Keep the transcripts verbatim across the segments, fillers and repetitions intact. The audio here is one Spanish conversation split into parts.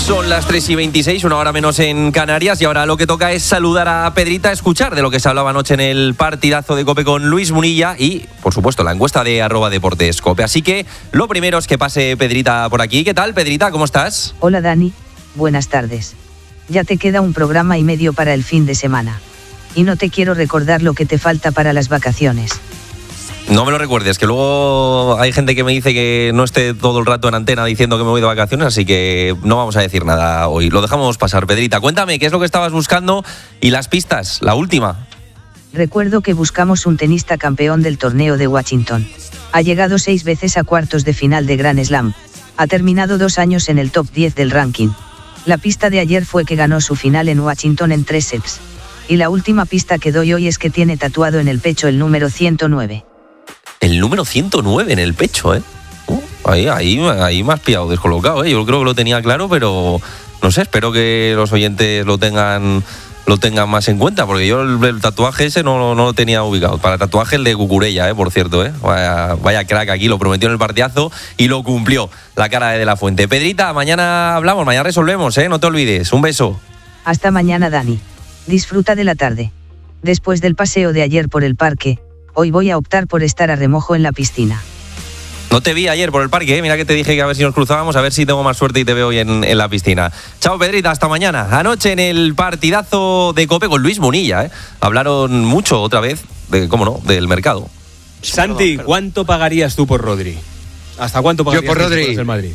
Son las tres y veintiséis, una hora menos en Canarias, y ahora lo que toca es saludar a Pedrita, escuchar de lo que se hablaba anoche en el partidazo de COPE con Luis Munilla y, por supuesto, la encuesta de arroba deportes COPE. Así que lo primero es que pase Pedrita por aquí. ¿Qué tal, Pedrita? ¿Cómo estás? Hola, Dani. Buenas tardes. Ya te queda un programa y medio para el fin de semana. Y no te quiero recordar lo que te falta para las vacaciones. No me lo recuerdes, que luego hay gente que me dice que no esté todo el rato en antena diciendo que me voy de vacaciones, así que no vamos a decir nada hoy. Lo dejamos pasar, Pedrita. Cuéntame, ¿qué es lo que estabas buscando? Y las pistas, la última. Recuerdo que buscamos un tenista campeón del torneo de Washington. Ha llegado seis veces a cuartos de final de Grand Slam. Ha terminado dos años en el top diez del ranking. La pista de ayer fue que ganó su final en Washington en tres sets. Y la última pista que doy hoy es que tiene tatuado en el pecho el número ciento nueve. El número ciento nueve en el pecho, ¿eh? Uh, ahí, ahí, ahí me has pillado descolocado, ¿eh? Yo creo que lo tenía claro, pero no sé, espero que los oyentes lo tengan lo tengan más en cuenta, porque yo el, el tatuaje ese no, no lo tenía ubicado. Para tatuaje el de Cucurella, ¿eh? Por cierto, ¿eh? Vaya, vaya crack aquí, lo prometió en el partidazo y lo cumplió, la cara de De La Fuente. Pedrita, mañana hablamos, mañana resolvemos, ¿eh? No te olvides. Un beso. Hasta mañana, Dani. Disfruta de la tarde. Después del paseo de ayer por el parque, hoy voy a optar por estar a remojo en la piscina. No te vi ayer por el parque, ¿eh? Mira que te dije que a ver si nos cruzábamos, a ver si tengo más suerte y te veo hoy en, en la piscina. Chao, Pedrita, hasta mañana. Anoche en el partidazo de COPE con Luis Munilla, ¿eh? Hablaron mucho otra vez, de, cómo no, del mercado. Santi, ¿cuánto pagarías tú por Rodri? ¿Hasta cuánto pagarías Yo por Rodri, tú por el Madrid?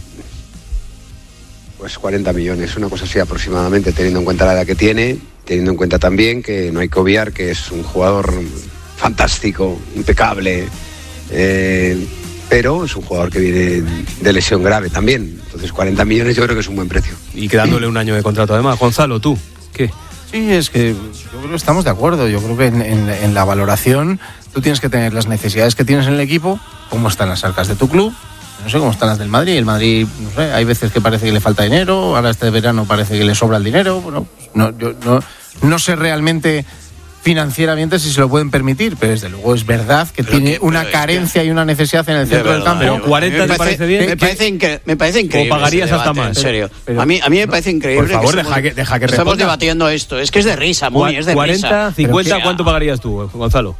Pues cuarenta millones, una cosa así aproximadamente, teniendo en cuenta la edad que tiene, teniendo en cuenta también que no hay que obviar que es un jugador fantástico, impecable, eh, pero es un jugador que viene de lesión grave también. Entonces cuarenta millones yo creo que es un buen precio. Y quedándole un año de contrato además. Gonzalo, ¿tú qué? Sí, es que yo creo que estamos de acuerdo. Yo creo que en, en, en la valoración tú tienes que tener las necesidades que tienes en el equipo, cómo están las arcas de tu club. No sé cómo están las del Madrid. El Madrid, no sé, hay veces que parece que le falta dinero, ahora este verano parece que le sobra el dinero. Bueno, no, yo no, no sé realmente financieramente si se lo pueden permitir, pero desde luego es verdad que pero tiene que, una carencia que... y una necesidad en el centro verdad, del campo. Pero cuarenta te parece bien. Me parece, incre- me parece increíble. ¿O pagarías hasta debate, más? En serio. Pero, a mí a mí me parece increíble. Por favor, que deja que deja que estamos responda. debatiendo esto. Es que es de risa, muy, es de cuarenta, risa. cincuenta, ¿cuánto pagarías tú, Gonzalo?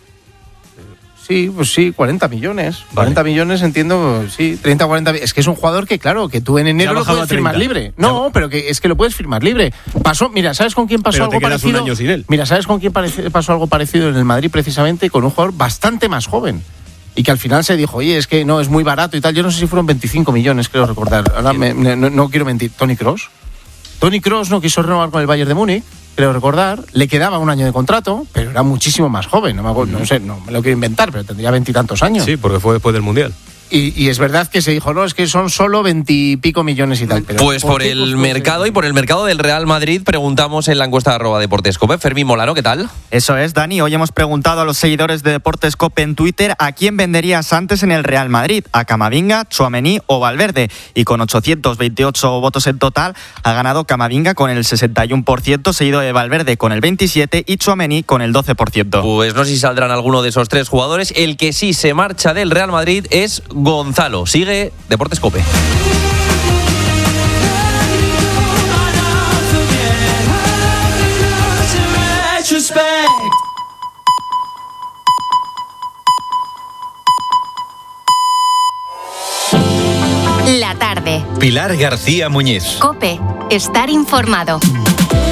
Sí, pues sí, cuarenta millones. Vale. cuarenta millones entiendo, sí, treinta, cuarenta. Es que es un jugador que, claro, que tú en enero lo puedes firmar libre. No, pero que es que lo puedes firmar libre. Pasó, mira, ¿sabes con quién pasó pero algo te quedas parecido? Un año sin él. Mira, ¿sabes con quién parece, pasó algo parecido en el Madrid precisamente? Con un jugador bastante más joven. Y que al final se dijo, oye, es que no, es muy barato y tal. Yo no sé si fueron veinticinco millones, creo recordar. Ahora me, me, no, no quiero mentir. Toni Kroos. Toni Kroos no quiso renovar con el Bayern de Múnich. Creo recordar, le quedaba un año de contrato, pero era muchísimo más joven, no me acuerdo, no sé, no me lo quiero inventar, pero tendría veintitantos años. Sí, porque fue después del Mundial. Y, y es verdad que se dijo, no, es que son solo veintipico millones y tal. Pero pues por, por el pues, mercado pues, y por el mercado del Real Madrid preguntamos en la encuesta de arroba Deportes COPE. Fermín Molano, ¿qué tal? Eso es, Dani. Hoy hemos preguntado a los seguidores de Deportes COPE en Twitter a quién venderías antes en el Real Madrid, a Camavinga, Tchouaméni o Valverde. Y con ochocientos veintiocho votos en total ha ganado Camavinga con el sesenta y uno por ciento, seguido de Valverde con el veintisiete por ciento y Tchouaméni con el doce por ciento. Pues no sé si saldrán alguno de esos tres jugadores. El que sí se marcha del Real Madrid es Gonzalo. Sigue Deportes COPE. La tarde. Pilar García Muñiz. COPE. Estar informado.